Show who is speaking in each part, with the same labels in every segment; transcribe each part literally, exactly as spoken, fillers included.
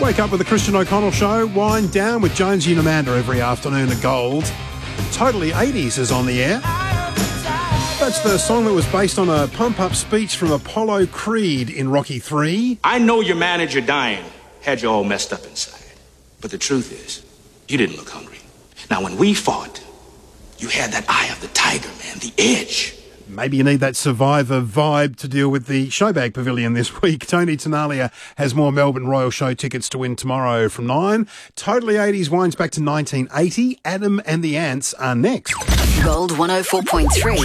Speaker 1: Wake up with the Christian O'Connell Show. Wind down with Jonesy and Amanda every afternoon at Gold. Totally eighties is on the air. That's the song that was based on a pump-up speech from Apollo Creed in Rocky three.
Speaker 2: I know your manager, Diane, had you all messed up inside. But the truth is, you didn't look hungry. Now, when we fought, you had that eye of the tiger, man, the edge.
Speaker 1: Maybe you need that Survivor vibe to deal with the Showbag Pavilion this week. Tony Tenalia has more Melbourne Royal Show tickets to win tomorrow from nine. Totally eighties winds back to nineteen eighty. Adam and the Ants are next.
Speaker 3: Gold one oh four point three.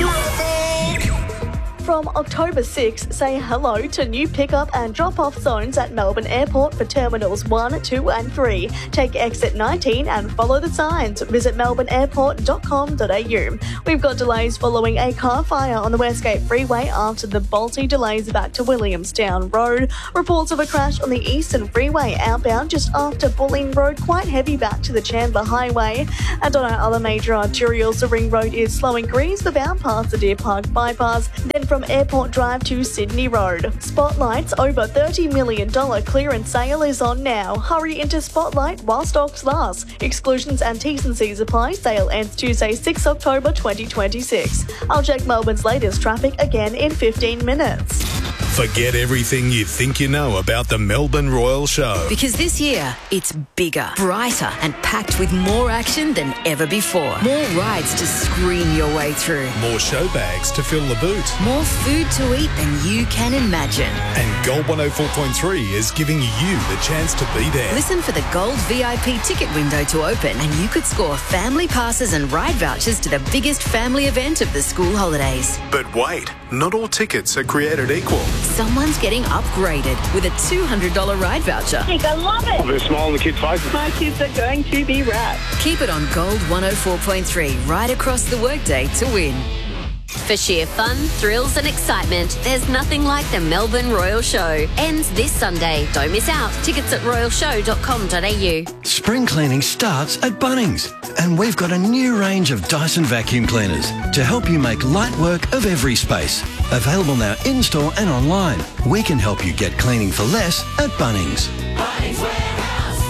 Speaker 4: From October sixth, say hello to new pick-up and drop-off zones at Melbourne Airport for Terminals one, two and three. Take exit nineteen and follow the signs. Visit melbourne airport dot com dot a u. We've got delays following a car fire on the Westgate Freeway after the Balti delays back to Williamstown Road. Reports of a crash on the Eastern Freeway outbound just after Bulling Road, quite heavy back to the Chandler Highway. And on our other major arterials, the Ring Road is slowing greasebound past the Deer Park bypass. Then from Airport Drive to Sydney Road. Spotlight's over thirty million dollars clearance sale is on now. Hurry into Spotlight while stocks last. Exclusions and T's and C's apply. Sale ends Tuesday, sixth October twenty twenty-six. I'll check Melbourne's latest traffic again in fifteen minutes.
Speaker 5: Forget everything you think you know about the Melbourne Royal Show.
Speaker 3: Because this year, it's bigger, brighter and packed with more action than ever before. More rides to scream your way through.
Speaker 5: More show bags to fill the boot.
Speaker 3: More food to eat than you can imagine.
Speaker 5: And Gold one oh four point three is giving you the chance to be there.
Speaker 3: Listen for the Gold V I P ticket window to open and you could score family passes and ride vouchers to the biggest family event of the school holidays.
Speaker 5: But wait, not all tickets are created equal.
Speaker 3: Someone's getting upgraded with a two hundred dollars ride voucher.
Speaker 6: I love it.
Speaker 7: There's a smile on the kids' faces.
Speaker 6: My kids are going to be wrapped.
Speaker 3: Keep it on Gold one oh four point three right across the workday to win.
Speaker 8: For sheer fun, thrills and excitement, there's nothing like the Melbourne Royal Show. Ends this Sunday. Don't miss out. Tickets at royal show dot com dot a u.
Speaker 9: Spring cleaning starts at Bunnings, and we've got a new range of Dyson vacuum cleaners to help you make light work of every space. Available now in-store and online. We can help you get cleaning for less at Bunnings.
Speaker 8: Bunnings Warehouse.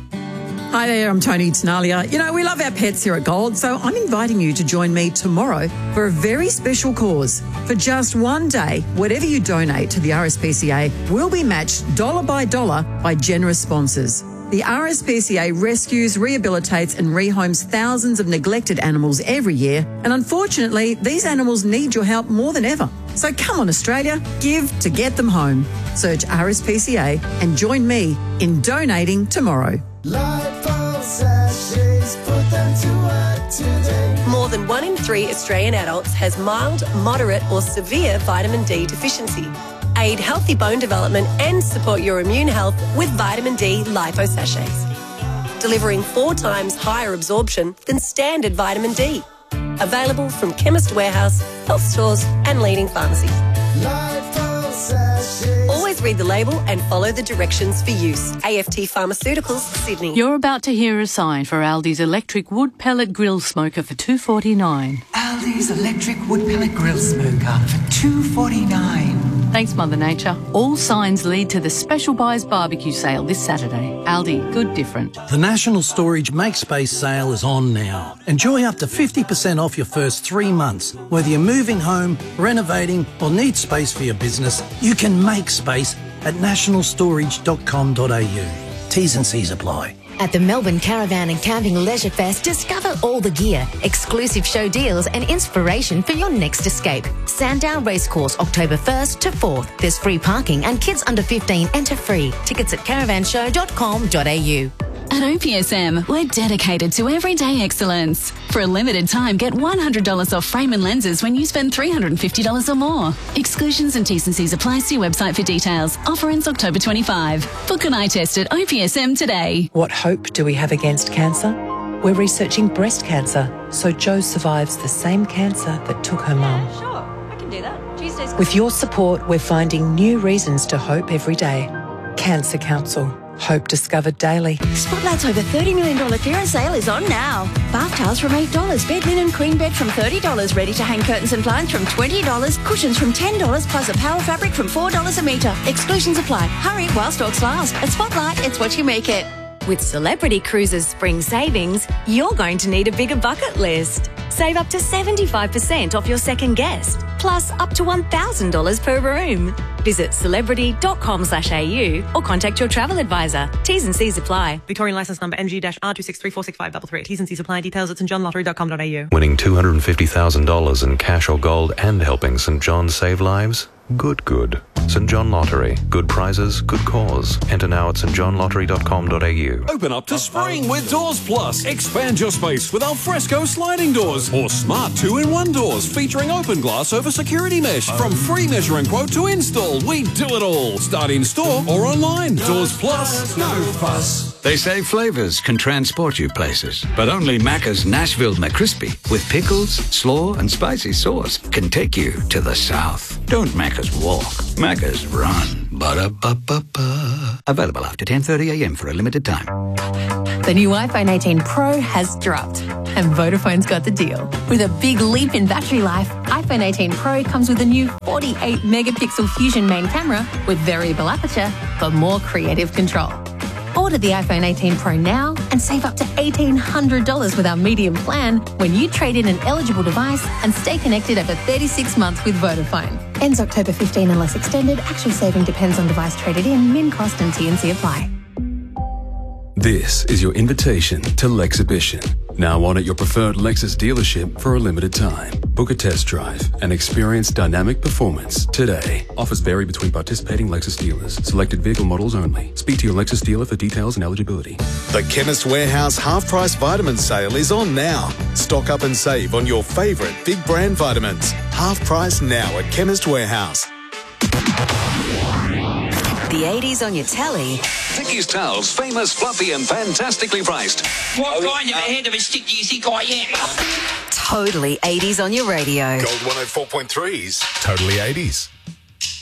Speaker 10: Hi there, I'm Tony Tenalia. You know, we love our pets here at Gold, so I'm inviting you to join me tomorrow for a very special cause. For just one day, whatever you donate to the R S P C A will be matched dollar by dollar by generous sponsors. The R S P C A rescues, rehabilitates and rehomes thousands of neglected animals every year, and unfortunately, these animals need your help more than ever. So come on, Australia, give to get them home. Search R S P C A and join me in donating tomorrow.
Speaker 11: More than one in three Australian adults has mild, moderate or severe vitamin D deficiency. Aid healthy bone development and support your immune health with vitamin D lipo sachets, delivering four times higher absorption than standard vitamin D. Available from Chemist Warehouse, health stores and leading pharmacies. Always read the label and follow the directions for use. A F T Pharmaceuticals, Sydney.
Speaker 12: You're about to hear a sign for Aldi's electric wood pellet grill smoker for two dollars forty-nine.
Speaker 13: Aldi's electric wood pellet grill smoker for two dollars forty-nine.
Speaker 12: Thanks, Mother Nature. All signs lead to the Special Buys barbecue sale this Saturday. Aldi, good different.
Speaker 14: The National Storage Make Space sale is on now. Enjoy up to fifty percent off your first three months. Whether you're moving home, renovating or need space for your business, you can make space at national storage dot com dot a u. T's and C's apply.
Speaker 15: At the Melbourne Caravan and Camping Leisure Fest, discover all the gear, exclusive show deals and inspiration for your next escape. Sandown Racecourse, October first to fourth. There's free parking and kids under fifteen enter free. Tickets at caravan show dot com dot a u.
Speaker 16: At O P S M, we're dedicated to everyday excellence. For a limited time, get one hundred dollars off frame and lenses when you spend three hundred fifty dollars or more. Exclusions and T's and C's apply. See website for details. Offer ends October twenty-fifth. Book an eye test at O P S M today.
Speaker 17: What hope do we have against cancer? We're researching breast cancer, so Jo survives the same cancer that took her mum.
Speaker 18: Yeah, sure. I can do that. Tuesday's...
Speaker 17: With your support, we're finding new reasons to hope every day. Cancer Council. Hope discovered daily.
Speaker 7: Spotlight's over thirty million dollars clearance sale is on now. Bath towels from eight dollars, bed linen queen bed from thirty dollars, ready-to-hang curtains and blinds from twenty dollars, cushions from ten dollars, plus a power fabric from four dollars a metre. Exclusions apply. Hurry while stocks last. At Spotlight, it's what you make it.
Speaker 3: With Celebrity Cruises Spring Savings, you're going to need a bigger bucket list. Save up to seventy-five percent off your second guest, plus up to one thousand dollars per room. Visit celebrity.com slash AU or contact your travel advisor. T's and C's apply.
Speaker 18: Victorian licence number N G R two six three four six five three three. T's and C's apply. Details at st john lottery dot com dot a u.
Speaker 19: Winning two hundred fifty thousand dollars in cash or gold and helping St John save lives? Good, good. St John Lottery. Good prizes, good cause. Enter now at st john lottery dot com dot a u.
Speaker 20: Open up to spring with Doors Plus. Expand your space with alfresco sliding doors or smart two-in-one doors featuring open glass over security mesh. From free measure and quote to install, we do it all. Start in store or online. Doors Plus. No fuss.
Speaker 21: They say flavours can transport you places, but only Macca's Nashville McCrispy with pickles, slaw and spicy sauce can take you to the south. Don't Macca's walk, Macca's run. Ba-da-ba-ba-ba. Available after ten thirty a m for a limited time.
Speaker 22: The new iPhone eighteen Pro has dropped, and Vodafone's got the deal. With a big leap in battery life, iPhone eighteen Pro comes with a new forty-eight megapixel Fusion main camera with variable aperture for more creative control. Order the iPhone eighteen Pro now and save up to eighteen hundred dollars with our medium plan when you trade in an eligible device and stay connected over thirty-six months with Vodafone. Ends October fifteenth unless extended. Actual saving depends on device traded in. Min cost and T and C apply.
Speaker 23: This is your invitation to Lexhibition. Now on at your preferred Lexus dealership for a limited time. Book a test drive and experience dynamic performance today. Offers vary between participating Lexus dealers. Selected vehicle models only. Speak to your Lexus dealer for details and eligibility.
Speaker 5: The Chemist Warehouse half-price vitamin sale is on now. Stock up and save on your favourite big brand vitamins. Half price now at Chemist Warehouse.
Speaker 3: The eighties on your telly.
Speaker 24: Vicky's Towels, famous, fluffy and fantastically priced.
Speaker 25: What kind of a head of a stick do you think I am?
Speaker 3: Totally eighties on your radio.
Speaker 5: Gold one oh four point three's Totally eighties.